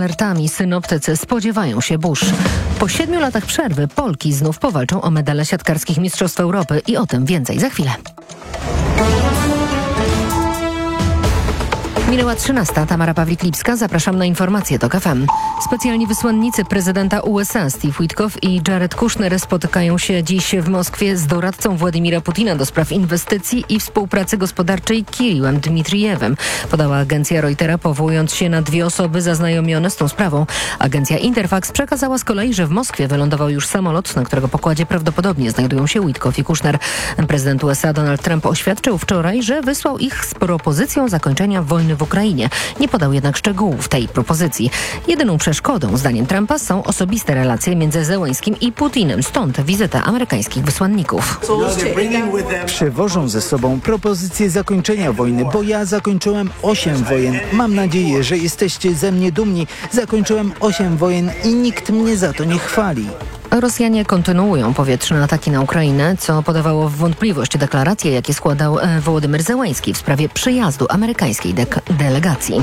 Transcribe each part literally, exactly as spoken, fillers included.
alertami synoptycy spodziewają się burz. Po siedmiu latach przerwy Polki znów powalczą o medale siatkarskich Mistrzostw Europy i o tym więcej za chwilę. Minęła trzynasta. Tamara Pawlik-Lipska. Zapraszam na informacje TOK F M. Specjalni wysłannicy prezydenta U S A Steve Witkoff i Jared Kushner spotykają się dziś w Moskwie z doradcą Władimira Putina do spraw inwestycji i współpracy gospodarczej Kiriłem Dmitrijewem, podała agencja Reutera, powołując się na dwie osoby zaznajomione z tą sprawą. Agencja Interfax przekazała z kolei, że w Moskwie wylądował już samolot, na którego pokładzie prawdopodobnie znajdują się Witkoff i Kushner. Prezydent U S A Donald Trump oświadczył wczoraj, że wysłał ich z propozycją zakończenia wojny w Ukrainie. Nie podał jednak szczegółów tej propozycji. Jedyną przeszkodą, zdaniem Trumpa, są osobiste relacje między Zełenskim i Putinem. Stąd wizyta amerykańskich wysłanników. Przywożą ze sobą propozycję zakończenia wojny, bo ja zakończyłem osiem wojen. Mam nadzieję, że jesteście ze mnie dumni. Zakończyłem osiem wojen i nikt mnie za to nie chwali. Rosjanie kontynuują powietrzne ataki na Ukrainę, co podawało w wątpliwość deklaracje, jakie składał Wołodymyr Zełenski w sprawie przyjazdu amerykańskiej de- delegacji.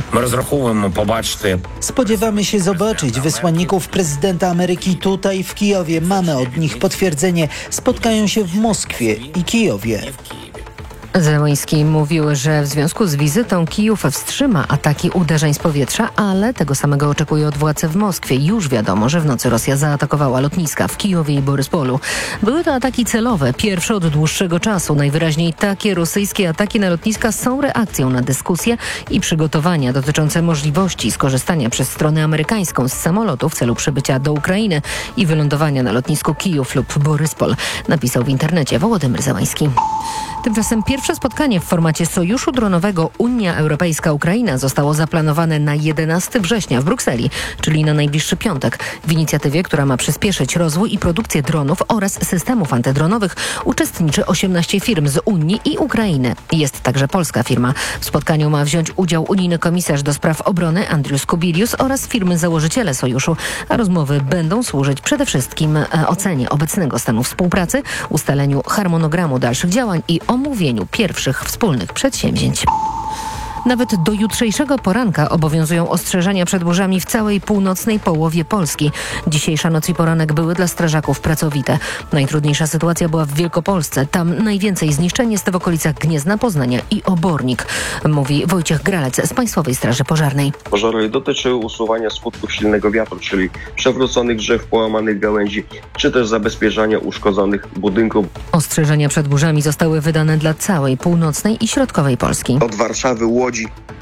Spodziewamy się zobaczyć wysłanników prezydenta Ameryki tutaj w Kijowie. Mamy od nich potwierdzenie. Spotkają się w Moskwie i Kijowie. Zełenski mówił, że w związku z wizytą Kijów wstrzyma ataki uderzeń z powietrza, ale tego samego oczekuje od władz w Moskwie. Już wiadomo, że w nocy Rosja zaatakowała lotniska w Kijowie i Boryspolu. Były to ataki celowe, pierwsze od dłuższego czasu. Najwyraźniej takie rosyjskie ataki na lotniska są reakcją na dyskusje i przygotowania dotyczące możliwości skorzystania przez stronę amerykańską z samolotu w celu przybycia do Ukrainy i wylądowania na lotnisku Kijów lub Boryspol, napisał w internecie Wołodymyr Zełenski. Tymczasem pierwsze spotkanie w formacie Sojuszu Dronowego Unia Europejska-Ukraina zostało zaplanowane na jedenastego września w Brukseli, czyli na najbliższy piątek. W inicjatywie, która ma przyspieszyć rozwój i produkcję dronów oraz systemów antydronowych, uczestniczy osiemnaście firm z Unii i Ukrainy. Jest także polska firma. W spotkaniu ma wziąć udział unijny komisarz do spraw obrony Andrius Kubilius oraz firmy założyciele Sojuszu, a rozmowy będą służyć przede wszystkim ocenie obecnego stanu współpracy, ustaleniu harmonogramu dalszych działań i omówieniu pierwszych wspólnych przedsięwzięć. Nawet do jutrzejszego poranka obowiązują ostrzeżenia przed burzami w całej północnej połowie Polski. Dzisiejsza noc i poranek były dla strażaków pracowite. Najtrudniejsza sytuacja była w Wielkopolsce. Tam najwięcej zniszczeń jest w okolicach Gniezna, Poznania i Obornik, mówi Wojciech Gralec z Państwowej Straży Pożarnej. Pożary dotyczyły usuwania skutków silnego wiatru, czyli przewróconych drzew, połamanych gałęzi, czy też zabezpieczania uszkodzonych budynków. Ostrzeżenia przed burzami zostały wydane dla całej północnej i środkowej Polski. Od Warszawy, Łodzi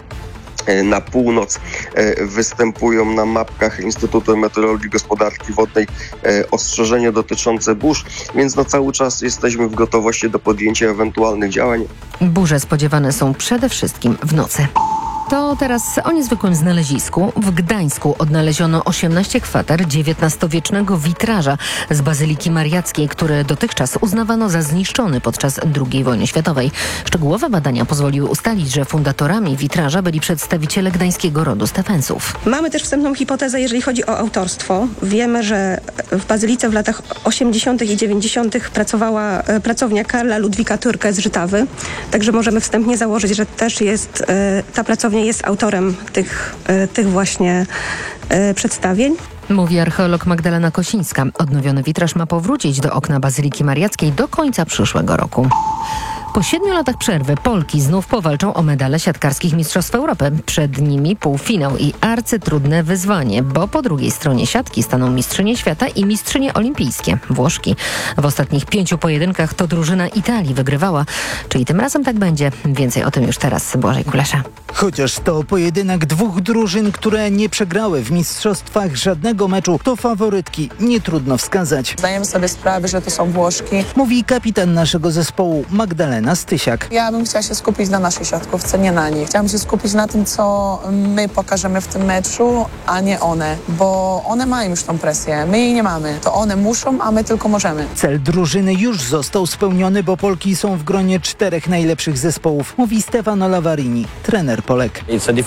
na północ występują na mapkach Instytutu Meteorologii i Gospodarki Wodnej ostrzeżenia dotyczące burz, więc no cały czas jesteśmy w gotowości do podjęcia ewentualnych działań. Burze spodziewane są przede wszystkim w nocy. To teraz o niezwykłym znalezisku. W Gdańsku odnaleziono osiemnaście kwater dziewiętnastowiecznego witraża z Bazyliki Mariackiej, który dotychczas uznawano za zniszczony podczas drugiej wojny światowej. Szczegółowe badania pozwoliły ustalić, że fundatorami witraża byli przedstawiciele gdańskiego rodu Stefensów. Mamy też wstępną hipotezę, jeżeli chodzi o autorstwo. Wiemy, że w Bazylice w latach osiemdziesiątych i dziewięćdziesiątych pracowała pracownia Karla Ludwika Türke z Żytawy. Także możemy wstępnie założyć, że też jest ta pracownia jest autorem tych, tych właśnie przedstawień. Mówi archeolog Magdalena Kosińska. Odnowiony witraż ma powrócić do okna Bazyliki Mariackiej do końca przyszłego roku. Po siedmiu latach przerwy Polki znów powalczą o medale siatkarskich Mistrzostw Europy. Przed nimi półfinał i arcytrudne wyzwanie, bo po drugiej stronie siatki staną mistrzynie świata i mistrzynie olimpijskie, Włoszki. W ostatnich pięciu pojedynkach to drużyna Italii wygrywała. Czyli tym razem tak będzie? Więcej o tym już teraz Błażej Kulesza. Chociaż to pojedynek dwóch drużyn, które nie przegrały w mistrzostwach żadnego meczu, to faworytki, nie trudno wskazać. Zdajemy sobie sprawę, że to są Włoszki. Mówi kapitan naszego zespołu Magdalena Stysiak. Ja bym chciała się skupić na naszej siatkówce, nie na nich. Chciałam się skupić na tym, co my pokażemy w tym meczu, a nie one. Bo one mają już tą presję, my jej nie mamy. To one muszą, a my tylko możemy. Cel drużyny już został spełniony, bo Polki są w gronie czterech najlepszych zespołów, mówi Stefano Lavarini, trener Polek.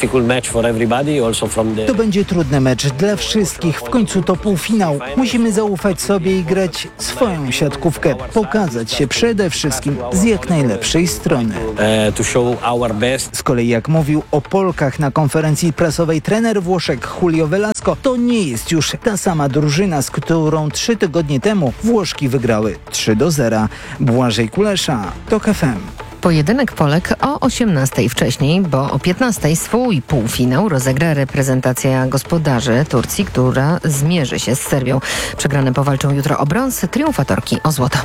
To będzie trudny mecz dla wszystkich. W końcu to półfinał. Musimy zaufać sobie i grać swoją siatkówkę. Pokazać się przede wszystkim z jak najlepszym najlepszej strony. to show our best. Z kolei jak mówił o Polkach na konferencji prasowej trener Włoszek Julio Velasco, to nie jest już ta sama drużyna, z którą trzy tygodnie temu Włoszki wygrały trzy do zera. Błażej Kulesza, TOK F M. Pojedynek Polek o osiemnastej wcześniej, bo o piętnastej swój półfinał rozegra reprezentacja gospodarzy Turcji, która zmierzy się z Serbią. Przegrane powalczą jutro o brąz, triumfatorki o złoto.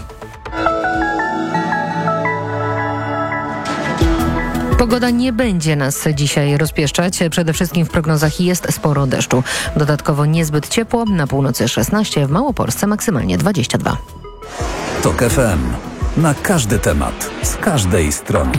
Pogoda nie będzie nas dzisiaj rozpieszczać. Przede wszystkim w prognozach jest sporo deszczu. Dodatkowo niezbyt ciepło, na północy szesnaście, w Małopolsce maksymalnie dwadzieścia dwa. TOK F M. Na każdy temat, z każdej strony.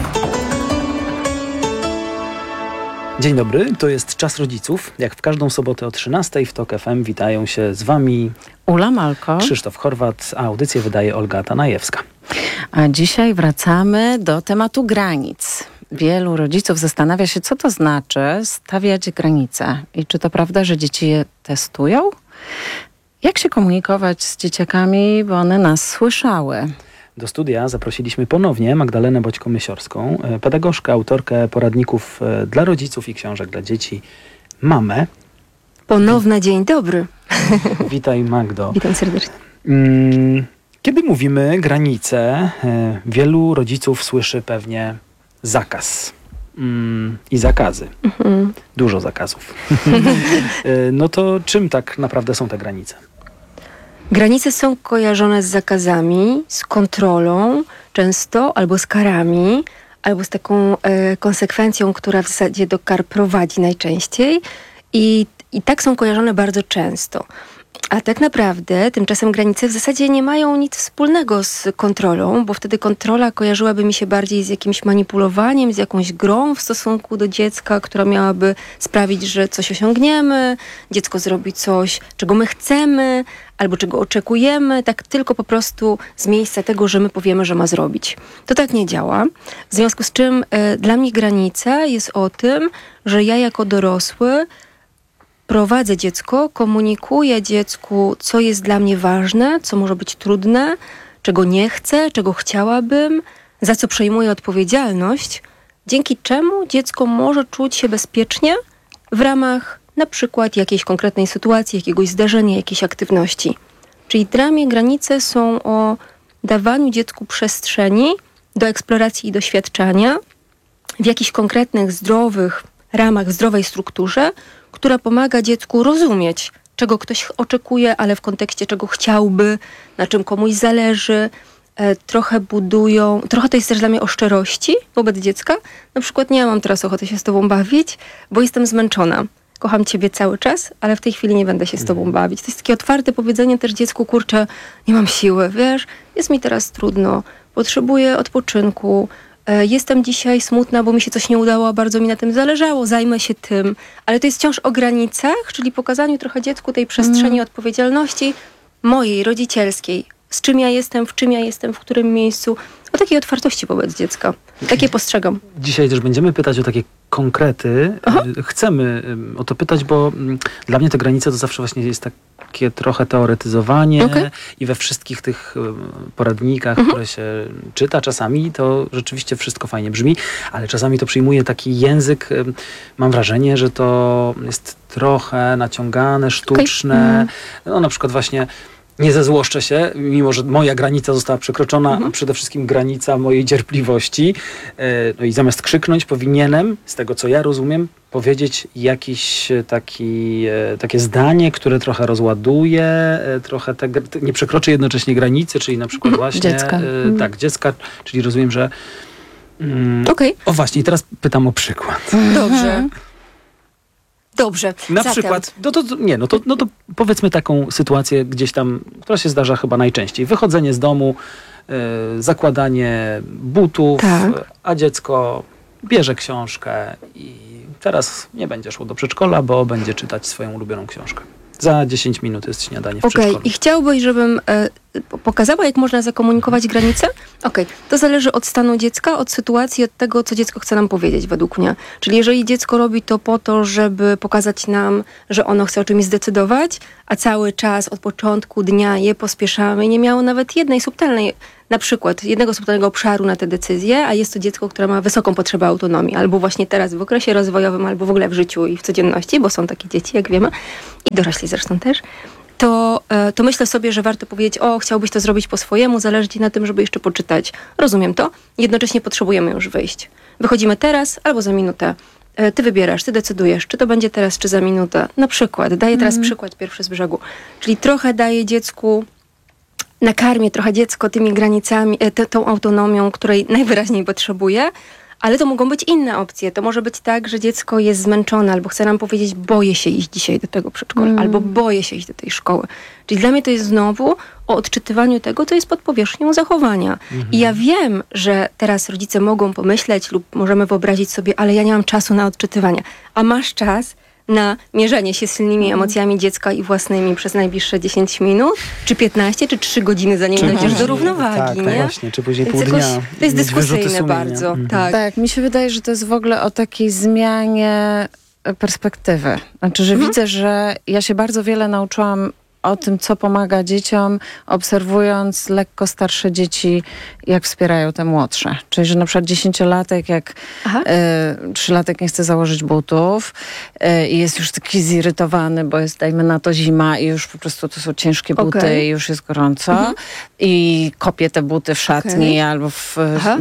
Dzień dobry, to jest Czas Rodziców. Jak w każdą sobotę o trzynastej w TOK F M witają się z Wami Ula Malko, Krzysztof Chorwat, a audycję wydaje Olga Tanajewska. A dzisiaj wracamy do tematu granic. Wielu rodziców zastanawia się, co to znaczy stawiać granice i czy to prawda, że dzieci je testują? Jak się komunikować z dzieciakami, by one nas słyszały? Do studia zaprosiliśmy ponownie Magdalenę Boćko-Mysiorską, pedagogzkę, autorkę poradników dla rodziców i książek dla dzieci, mamę. Ponowna dzień dobry. Witaj, Magdo. Witam serdecznie. Kiedy mówimy granice, wielu rodziców słyszy pewnie zakaz i zakazy. Mhm. Dużo zakazów. No to czym tak naprawdę są te granice? Granice są kojarzone z zakazami, z kontrolą często, albo z karami, albo z taką e, konsekwencją, która w zasadzie do kar prowadzi najczęściej. I, I tak są kojarzone bardzo często. A tak naprawdę tymczasem granice w zasadzie nie mają nic wspólnego z kontrolą, bo wtedy kontrola kojarzyłaby mi się bardziej z jakimś manipulowaniem, z jakąś grą w stosunku do dziecka, która miałaby sprawić, że coś osiągniemy, dziecko zrobi coś, czego my chcemy, albo czego oczekujemy, tak tylko po prostu z miejsca tego, że my powiemy, że ma zrobić. To tak nie działa. W związku z czym y, dla mnie granica jest o tym, że ja jako dorosły prowadzę dziecko, komunikuję dziecku, co jest dla mnie ważne, co może być trudne, czego nie chcę, czego chciałabym, za co przejmuję odpowiedzialność, dzięki czemu dziecko może czuć się bezpiecznie w ramach na przykład jakiejś konkretnej sytuacji, jakiegoś zdarzenia, jakiejś aktywności. Czyli dla mnie granice są o dawaniu dziecku przestrzeni do eksploracji i doświadczania w jakichś konkretnych, zdrowych ramach, w zdrowej strukturze, która pomaga dziecku rozumieć, czego ktoś oczekuje, ale w kontekście czego chciałby, na czym komuś zależy. E, trochę budują, trochę to jest też dla mnie o szczerości wobec dziecka. Na przykład nie mam teraz ochoty się z tobą bawić, bo jestem zmęczona. Kocham ciebie cały czas, ale w tej chwili nie będę się z tobą bawić. To jest takie otwarte powiedzenie też dziecku, kurczę, nie mam siły, wiesz, jest mi teraz trudno, potrzebuję odpoczynku, jestem dzisiaj smutna, bo mi się coś nie udało, a bardzo mi na tym zależało, zajmę się tym. Ale to jest wciąż o granicach, czyli pokazaniu trochę dziecku tej przestrzeni mm. odpowiedzialności mojej, rodzicielskiej. Z czym ja jestem, w czym ja jestem, w którym miejscu. O takiej otwartości wobec dziecka. Takie postrzegam. Dzisiaj też będziemy pytać o takie konkrety. Aha. Chcemy o to pytać, bo dla mnie te granice to zawsze właśnie jest takie trochę teoretyzowanie okay. i we wszystkich tych poradnikach, mhm. które się czyta czasami, to rzeczywiście wszystko fajnie brzmi, ale czasami to przyjmuje taki język, mam wrażenie, że to jest trochę naciągane, sztuczne. Okay. No na przykład właśnie nie zezłoszczę się, mimo że moja granica została przekroczona, mhm. a przede wszystkim granica mojej cierpliwości. No i zamiast krzyknąć, powinienem, z tego co ja rozumiem, powiedzieć jakiś taki, takie zdanie, które trochę rozładuje, trochę te, nie przekroczy jednocześnie granicy, czyli na przykład mhm. właśnie dziecka. Mhm. tak, dziecka, czyli rozumiem, że mm, okay. o właśnie, i teraz pytam o przykład. Dobrze. Dobrze. Na Zatem. przykład, no to, nie, no to, no to powiedzmy taką sytuację gdzieś tam, która się zdarza chyba najczęściej. Wychodzenie z domu, yy, zakładanie butów, tak. a dziecko bierze książkę i teraz nie będzie szło do przedszkola, bo będzie czytać swoją ulubioną książkę. Za dziesięć minut jest śniadanie w okay. przedszkolu. I chciałbyś, żebym y, pokazała, jak można zakomunikować granice? Okej, okay. To zależy od stanu dziecka, od sytuacji, od tego, co dziecko chce nam powiedzieć według mnie. Czyli jeżeli dziecko robi to po to, żeby pokazać nam, że ono chce o czymś zdecydować, a cały czas od początku dnia je pospieszamy i nie miało nawet jednej subtelnej, na przykład jednego subtelnego obszaru na te decyzje, a jest to dziecko, które ma wysoką potrzebę autonomii, albo właśnie teraz w okresie rozwojowym, albo w ogóle w życiu i w codzienności, bo są takie dzieci, jak wiemy, i dorośli zresztą też, to, to myślę sobie, że warto powiedzieć, o, chciałbyś to zrobić po swojemu, zależy ci na tym, żeby jeszcze poczytać. Rozumiem to. Jednocześnie potrzebujemy już wyjść. Wychodzimy teraz albo za minutę. Ty wybierasz, ty decydujesz, czy to będzie teraz, czy za minutę. Na przykład, daję teraz mm. przykład pierwszy z brzegu. Czyli trochę daję dziecku, nakarmię trochę dziecko tymi granicami, t- tą autonomią, której najwyraźniej potrzebuje, ale to mogą być inne opcje. To może być tak, że dziecko jest zmęczone albo chce nam powiedzieć, boję się iść dzisiaj do tego przedszkola, mm. albo boję się iść do tej szkoły. Czyli dla mnie to jest znowu o odczytywaniu tego, co jest pod powierzchnią zachowania. Mm-hmm. I ja wiem, że teraz rodzice mogą pomyśleć lub możemy wyobrazić sobie, ale ja nie mam czasu na odczytywanie. A masz czas na mierzenie się z silnymi mm. emocjami dziecka i własnymi przez najbliższe dziesięć minut, czy piętnaście, czy trzy godziny, zanim czy dojdziesz później, do równowagi, tak, nie? Tak, właśnie, czy później Więc pół jakoś, dnia. to jest dyskusyjne bardzo. Mm. Tak. tak, mi się wydaje, że to jest w ogóle o takiej zmianie perspektywy. Znaczy, że Mhm. widzę, że ja się bardzo wiele nauczyłam o tym, co pomaga dzieciom, obserwując lekko starsze dzieci, jak wspierają te młodsze. Czyli, że na przykład dziesięciolatek, jak y, trzylatek nie chce założyć butów y, i jest już taki zirytowany, bo jest, dajmy na to, zima i już po prostu to są ciężkie buty Okay. i już jest gorąco Mhm. i kopie te buty w szatni Okay. albo w,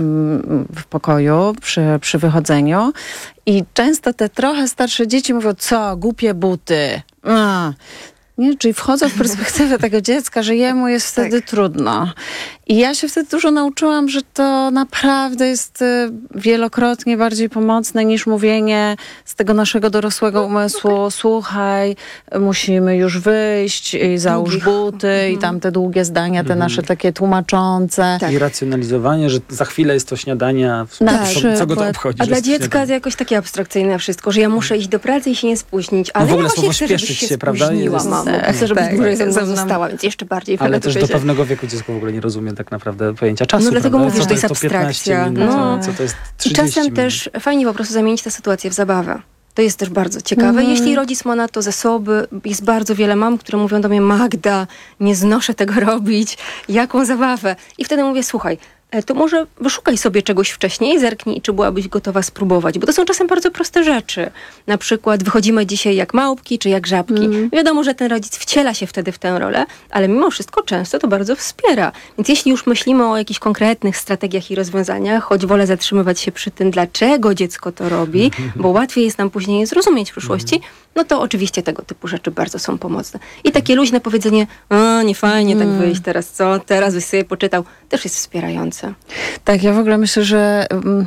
w, w pokoju przy, przy wychodzeniu. I często te trochę starsze dzieci mówią, co, głupie buty. A. Nie? Czyli wchodzą w perspektywę tego dziecka, że jemu jest wtedy tak. trudno. I ja się wtedy dużo nauczyłam, że to naprawdę jest wielokrotnie bardziej pomocne niż mówienie z tego naszego dorosłego umysłu, okay. słuchaj, musimy już wyjść i załóż Długich. buty mm. i tam te długie zdania, te mm. nasze takie tłumaczące. Tak. I racjonalizowanie, że za chwilę jest to śniadanie, a w Na co, co go to obchodzi? A dla dziecka to jakoś takie abstrakcyjne wszystko, że ja muszę iść do pracy i się nie spóźnić, ale no w ogóle ja słowo chcę, żebyś śpieszyć się, się, prawda? spóźniła, Jest, mamo. tak, Chcę, żebyś tak, dłużej ze mną tak, została, więc jeszcze bardziej. Ale też do pewnego wieku dziecko w ogóle nie rozumie tak naprawdę pojęcia czasu. No dlatego prawda? mówisz, Co że to jest abstrakcja. Minut, No. co to jest I czasem minut. też fajnie po prostu zamienić tę sytuację w zabawę. To jest też bardzo ciekawe. Mm. Jeśli rodzic ma na to zasoby, jest bardzo wiele mam, które mówią do mnie, Magda, nie znoszę tego robić, jaką zabawę. I wtedy mówię, słuchaj, to może wyszukaj sobie czegoś wcześniej, zerknij, czy byłabyś gotowa spróbować, bo to są czasem bardzo proste rzeczy. Na przykład wychodzimy dzisiaj jak małpki, czy jak żabki. Mm. Wiadomo, że ten rodzic wciela się wtedy w tę rolę, ale mimo wszystko często to bardzo wspiera. Więc jeśli już myślimy o jakichś konkretnych strategiach i rozwiązaniach, choć wolę zatrzymywać się przy tym, dlaczego dziecko to robi, bo łatwiej jest nam później je zrozumieć w przyszłości, no to oczywiście tego typu rzeczy bardzo są pomocne. I takie luźne powiedzenie, o, nie fajnie tak wyjść teraz, co? Teraz byś sobie poczytał, też jest wspierające. Tak, ja w ogóle myślę, że,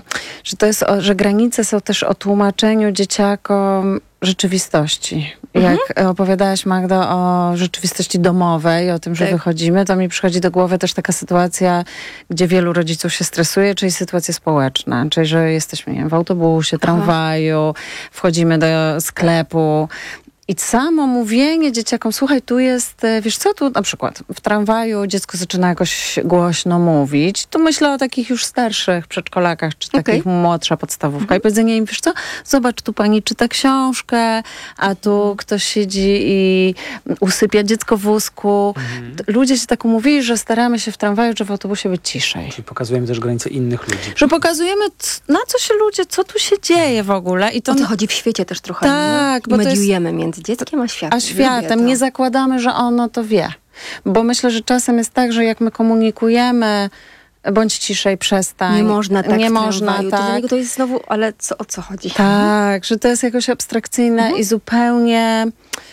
że to jest, o, że granice są też o tłumaczeniu dzieciakom rzeczywistości. Mhm. Jak opowiadałaś, Magda, o rzeczywistości domowej, o tym, że tak. wychodzimy, to mi przychodzi do głowy też taka sytuacja, gdzie wielu rodziców się stresuje, czyli sytuacja społeczna. Czyli, że jesteśmy, nie wiem, w autobusie, tramwaju, wchodzimy do sklepu. I samo mówienie dzieciakom, słuchaj, tu jest, wiesz co, tu na przykład w tramwaju dziecko zaczyna jakoś głośno mówić. Tu myślę o takich już starszych przedszkolakach, czy okay. takich młodsza podstawówka. Mhm. I powiedzenie im, wiesz co, zobacz, tu pani czyta książkę, a tu ktoś siedzi i usypia dziecko w wózku. Mhm. Ludzie się tak umówili, że staramy się w tramwaju czy w autobusie być ciszej. Czyli pokazujemy też granice innych ludzi. Że pokazujemy, na co się ludzie, co tu się dzieje w ogóle. I to o to chodzi w świecie też trochę. Tak, bo mediujemy jest... między dzieckiem a światem. A światem. Nie zakładamy, że ono to wie. Bo myślę, że czasem jest tak, że jak my komunikujemy, bądź ciszej, przestań. Nie można tak. Nie w można tak. To dla niego to jest znowu, ale co, o co chodzi? Tak, że to jest jakoś abstrakcyjne mhm. i zupełnie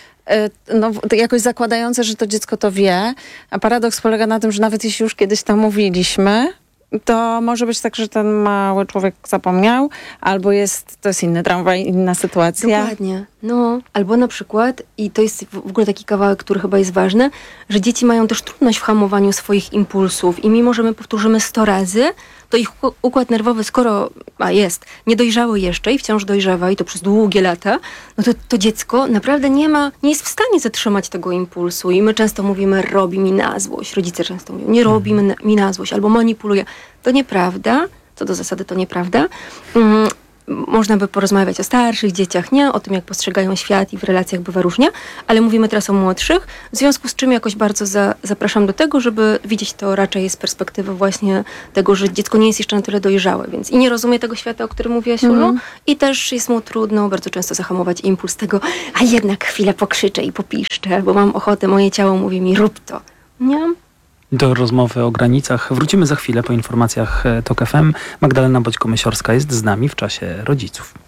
no, jakoś zakładające, że to dziecko to wie. A paradoks polega na tym, że nawet jeśli już kiedyś to mówiliśmy, to może być tak, że ten mały człowiek zapomniał, albo jest, to jest inny tramwaj, inna sytuacja. Dokładnie. No, albo na przykład, i to jest w ogóle taki kawałek, który chyba jest ważny, że dzieci mają też trudność w hamowaniu swoich impulsów i mimo, że my powtórzymy sto razy, to ich układ nerwowy, skoro a jest niedojrzały jeszcze i wciąż dojrzewa i to przez długie lata, no to to dziecko naprawdę nie ma, nie jest w stanie zatrzymać tego impulsu i my często mówimy, robi mi na złość. Rodzice często mówią, nie robi mi na złość albo manipuluje. To nieprawda, co do zasady to nieprawda. Mm. Można by porozmawiać o starszych dzieciach, nie? O tym, jak postrzegają świat i w relacjach bywa różnie, ale mówimy teraz o młodszych, w związku z czym jakoś bardzo za, zapraszam do tego, żeby widzieć to raczej z perspektywy właśnie tego, że dziecko nie jest jeszcze na tyle dojrzałe, więc i nie rozumie tego świata, o którym mówiłaś, Ulu, mm. i też jest mu trudno bardzo często zahamować impuls tego, a jednak chwilę pokrzyczę i popiszczę, bo mam ochotę, moje ciało mówi mi, rób to. Nie? Do rozmowy o granicach wrócimy za chwilę po informacjach Tok F M. Magdalena Boćko-Mysiorska jest z nami w czasie rodziców.